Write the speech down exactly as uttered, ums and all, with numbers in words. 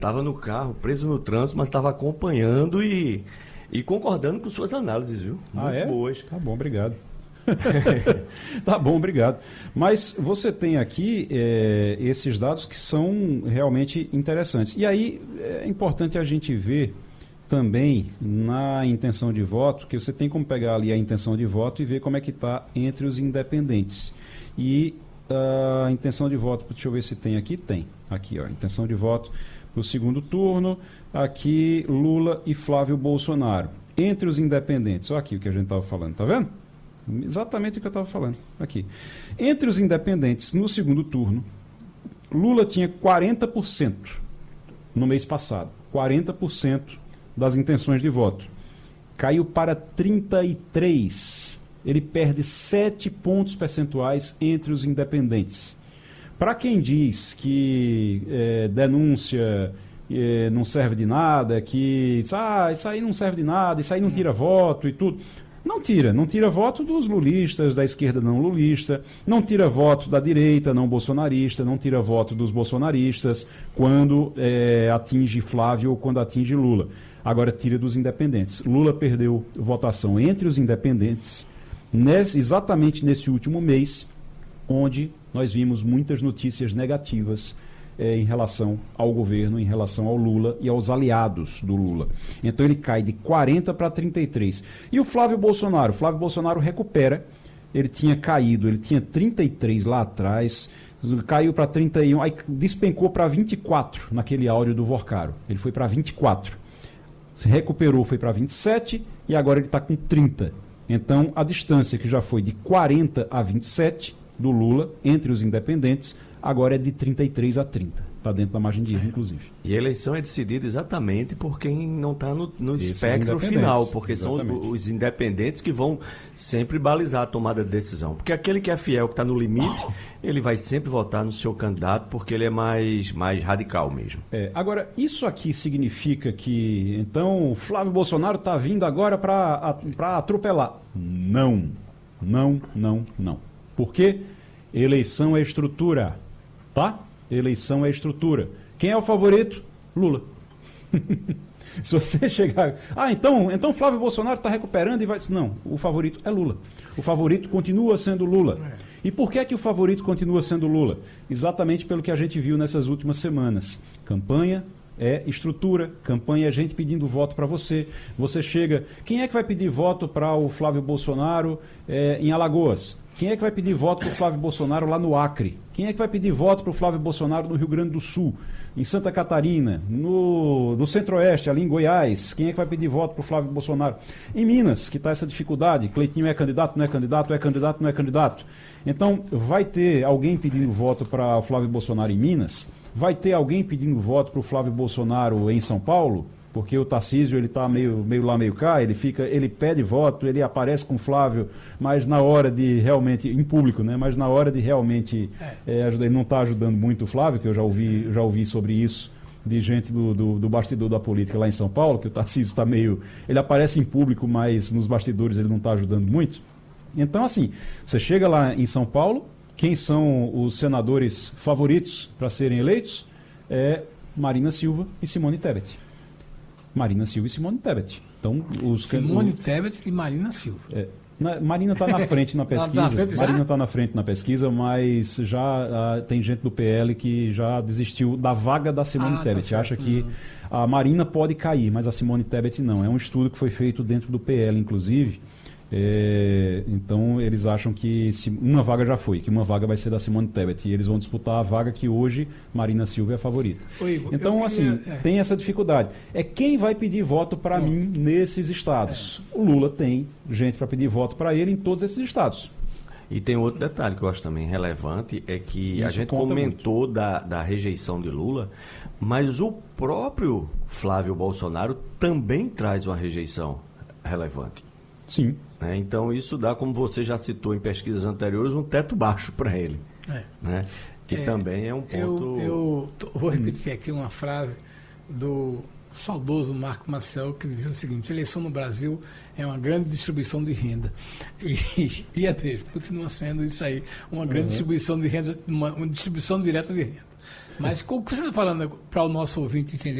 Estava no carro, preso no trânsito, mas estava acompanhando e, e concordando com suas análises, viu? Ah, Muito é? boas. Tá bom, obrigado. Tá bom, obrigado. Mas você tem aqui é, esses dados que são realmente interessantes. E aí é importante a gente ver também na intenção de voto, que você tem como pegar ali a intenção de voto e ver como é que está entre os independentes. E a intenção de voto, deixa eu ver se tem aqui, tem. Aqui, ó, intenção de voto para o segundo turno, aqui Lula e Flávio Bolsonaro. Entre os independentes, olha aqui o que a gente estava falando, tá vendo? Exatamente o que eu estava falando aqui. Entre os independentes, no segundo turno, Lula tinha quarenta por cento no mês passado. quarenta por cento das intenções de voto. Caiu para trinta e três por cento. Ele perde sete pontos percentuais entre os independentes. Para quem diz que é, denúncia é, não serve de nada, que ah, isso aí não serve de nada, isso aí não tira voto e tudo... Não tira, não tira voto dos lulistas, da esquerda não lulista, não tira voto da direita não bolsonarista, não tira voto dos bolsonaristas quando é, atinge Flávio ou quando atinge Lula. Agora tira dos independentes. Lula perdeu votação entre os independentes nesse, exatamente nesse último mês, onde nós vimos muitas notícias negativas É, em relação ao governo, em relação ao Lula e aos aliados do Lula. Então ele cai de quarenta para trinta e três. E o Flávio Bolsonaro? O Flávio Bolsonaro recupera, ele tinha caído, ele tinha trinta e três lá atrás, caiu para trinta e um, aí despencou para vinte e quatro naquele áudio do Vorcaro. Ele foi para vinte e quatro. Se recuperou, foi para vinte e sete e agora ele está com trinta. Então a distância que já foi de quarenta a vinte e sete do Lula entre os independentes, agora é de trinta e três a trinta. Está dentro da margem de erro, inclusive. E a eleição é decidida exatamente por quem não está no, no espectro final, porque exatamente. São os independentes que vão sempre balizar a tomada de decisão. Porque aquele que é fiel, que está no limite, ele vai sempre votar no seu candidato, porque ele é mais, mais radical mesmo. É, agora, isso aqui significa que, então, Flávio Bolsonaro está vindo agora para atropelar? Não, não, não, não. Por quê? Eleição é estrutura. Tá? Eleição é estrutura. Quem é o favorito? Lula. Se você chegar... Ah, então, então Flávio Bolsonaro está recuperando e vai... Não, o favorito é Lula. O favorito continua sendo Lula. E por que é que o favorito continua sendo Lula? Exatamente pelo que a gente viu nessas últimas semanas. Campanha é estrutura, campanha é gente pedindo voto para você. Você chega... Quem é que vai pedir voto para o Flávio Bolsonaro é, em Alagoas? Quem é que vai pedir voto para o Flávio Bolsonaro lá no Acre? Quem é que vai pedir voto para o Flávio Bolsonaro no Rio Grande do Sul, em Santa Catarina, no, no Centro-Oeste, ali em Goiás? Quem é que vai pedir voto para o Flávio Bolsonaro? Em Minas, que está essa dificuldade, Cleitinho é candidato, não é candidato, é candidato, não é candidato. Então, vai ter alguém pedindo voto para o Flávio Bolsonaro em Minas? Vai ter alguém pedindo voto para o Flávio Bolsonaro em São Paulo? Porque o Tarcísio, ele está meio, meio lá, meio cá, ele fica, ele pede voto, ele aparece com o Flávio, mas na hora de realmente, em público, né? Mas na hora de realmente é, ajudar, ele não está ajudando muito o Flávio, que eu já ouvi, já ouvi sobre isso, de gente do, do, do bastidor da política lá em São Paulo, que o Tarcísio está meio, ele aparece em público, mas nos bastidores ele não está ajudando muito. Então, assim, você chega lá em São Paulo, quem são os senadores favoritos para serem eleitos? É Marina Silva e Simone Tebet. Marina Silva e Simone Tebet. Então, os Simone can... Tebet e Marina Silva. É, na, Marina está na frente na pesquisa. Tá Marina está na frente na pesquisa, mas já uh, tem gente do P L que já desistiu da vaga da Simone ah, Tebet. Tá acha que a Marina pode cair, mas a Simone Tebet não. É um estudo que foi feito dentro do P L, inclusive. É, então eles acham que se, uma vaga já foi, que uma vaga vai ser da Simone Tebet e eles vão disputar a vaga que hoje Marina Silva é a favorita. Oi, então queria, assim, é. tem essa dificuldade. É quem vai pedir voto para mim nesses estados. É. O Lula tem gente para pedir voto para ele em todos esses estados. E tem outro detalhe que eu acho também relevante, é que Isso a gente comentou da, da rejeição de Lula, mas o próprio Flávio Bolsonaro também traz uma rejeição relevante. Sim. Né? Então isso dá, como você já citou em pesquisas anteriores, um teto baixo para ele. É. Né? Que é, também é um ponto... Eu, eu tô, vou repetir aqui uma frase do saudoso Marco Maciel, que dizia o seguinte: eleição no Brasil é uma grande distribuição de renda. E, e é mesmo, continua sendo isso aí, uma grande uhum. distribuição de renda, uma, uma distribuição direta de renda. Mas o que você está falando para o nosso ouvinte entender?